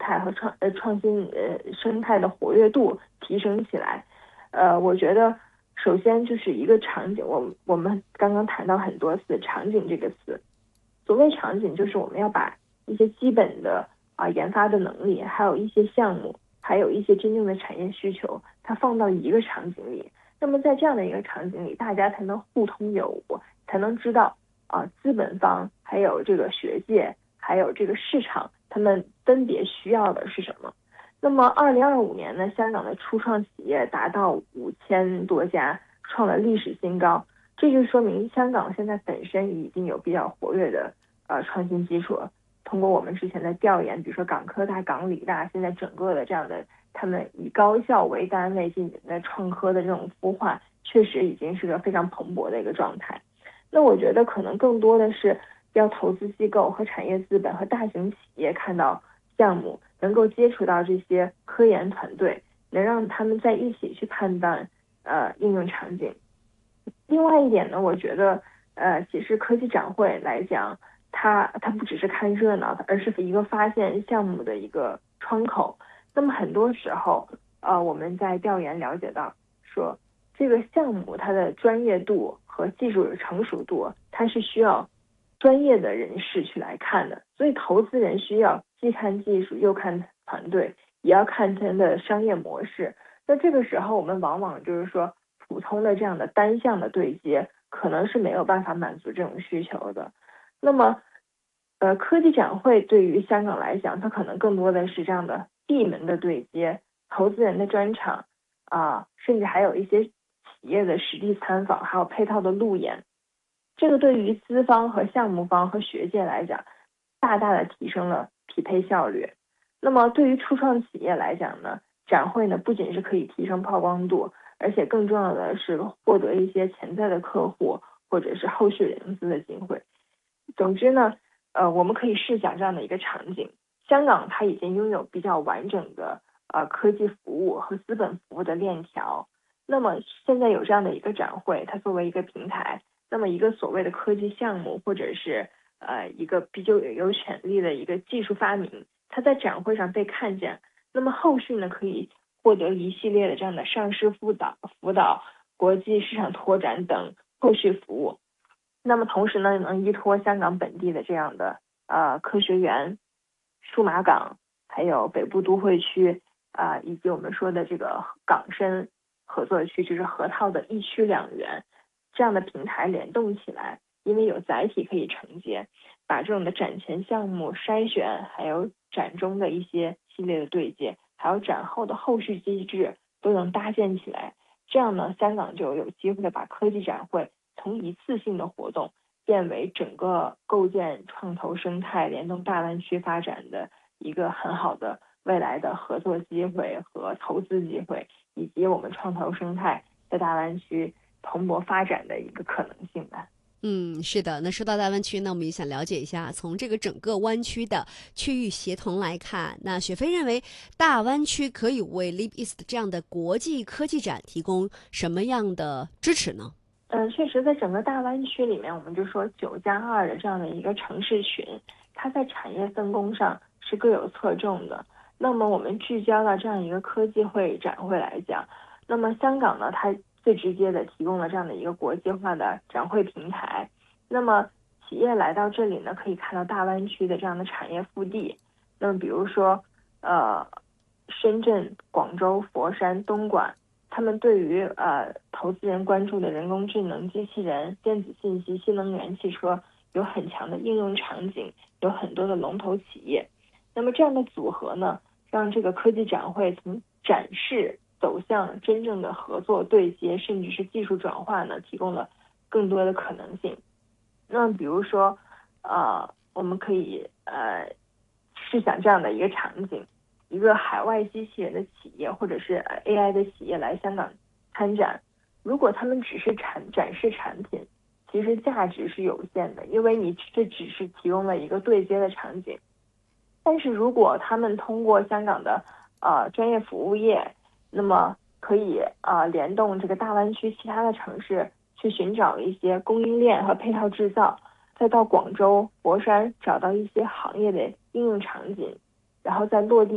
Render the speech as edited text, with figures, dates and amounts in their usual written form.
态和创新生态的活跃度提升起来。我觉得首先就是一个场景，我们刚刚谈到很多次场景这个词。所谓场景，就是我们要把一些基本的研发的能力，还有一些项目，还有一些真正的产业需求，它放到一个场景里。那么在这样的一个场景里，大家才能互通有无，才能知道资本方还有这个学界还有这个市场，他们分别需要的是什么。那么2025年呢，香港的初创企业达到5000多家，创了历史新高。这就说明香港现在本身已经有比较活跃的创新基础了。通过我们之前的调研，比如说港科大、港理大，现在整个的这样的他们以高校为单位进行的创科的这种孵化，确实已经是个非常蓬勃的一个状态。那我觉得可能更多的是要投资机构和产业资本和大型企业看到项目，能够接触到这些科研团队，能让他们在一起去判断应用场景。另外一点呢，我觉得其实科技展会来讲，它不只是看热闹，而是一个发现项目的一个窗口。那么很多时候我们在调研了解到说，这个项目它的专业度和技术成熟度，它是需要专业的人士去来看的。所以投资人需要既看技术又看团队，也要看它的商业模式。那这个时候我们往往就是说，普通的这样的单项的对接可能是没有办法满足这种需求的。那么科技展会对于香港来讲，它可能更多的是这样的闭门的对接，投资人的专场甚至还有一些企业的实地参访，还有配套的路演。这个对于资方和项目方和学界来讲，大大的提升了匹配效率。那么对于初创企业来讲呢，展会呢不仅是可以提升曝光度，而且更重要的是获得一些潜在的客户或者是后续融资的机会。总之呢，我们可以试想这样的一个场景：香港它已经拥有比较完整的科技服务和资本服务的链条。那么现在有这样的一个展会，它作为一个平台，那么一个所谓的科技项目或者是一个比较有潜力的一个技术发明，它在展会上被看见，那么后续呢可以获得一系列的这样的上市辅导、国际市场拓展等后续服务。那么同时呢，能依托香港本地的这样的科学园、数码港，还有北部都会区以及我们说的这个港深合作区，就是河套的一区两园这样的平台联动起来，因为有载体可以承接，把这种的展前项目筛选，还有展中的一些系列的对接，还有展后的后续机制都能搭建起来。这样呢，香港就有机会把科技展会从一次性的活动变为整个构建创投生态、联动大湾区发展的一个很好的未来的合作机会和投资机会，以及我们创投生态在大湾区蓬勃发展的一个可能性吧。 是的。那说到大湾区呢，我们也想了解一下，从这个整个湾区的区域协同来看，那雪飞认为大湾区可以为 Leap East 这样的国际科技展提供什么样的支持呢？ 确实，在整个大湾区里面，我们就说9+2的这样的一个城市群，它在产业分工上是各有侧重的。那么我们聚焦到这样一个科技展会来讲，那么香港呢，它最直接的提供了这样的一个国际化的展会平台。那么企业来到这里呢，可以看到大湾区的这样的产业腹地。那么比如说，深圳、广州、佛山、东莞。他们对于投资人关注的人工智能、机器人、电子信息、新能源汽车有很强的应用场景，有很多的龙头企业。那么这样的组合呢，让这个科技展会从展示走向真正的合作对接，甚至是技术转化呢，提供了更多的可能性。那么比如说，我们可以试想这样的一个场景。一个海外机器人的企业或者是 AI 的企业来香港参展，如果他们只是展示产品，其实价值是有限的，因为你这只是提供了一个对接的场景。但是如果他们通过香港的专业服务业，那么可以联动这个大湾区其他的城市去寻找一些供应链和配套制造，再到广州、佛山找到一些行业的应用场景，然后再落地